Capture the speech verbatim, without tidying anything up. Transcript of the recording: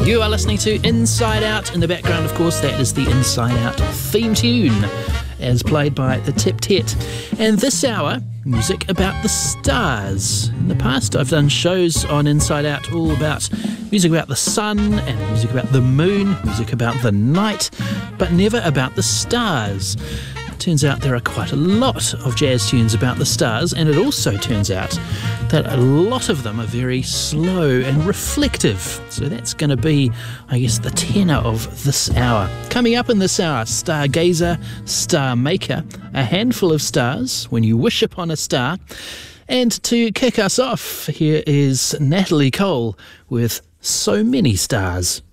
You are listening to Inside Out. In the background, of course, that is the Inside Out theme tune, as played by the Tip-Tet. And this hour, music about the stars. In the past, I've done shows on Inside Out all about music about the sun and music about the moon, music about the night, but never about the stars. It turns out there are quite a lot of jazz tunes about the stars, and it also turns out that a lot of them are very slow and reflective. So that's going to be, I guess, the tenor of this hour. Coming up in this hour, Stargazer, Star Maker, a handful of stars, When You Wish Upon a Star. And to kick us off, here is Natalie Cole with So Many Stars.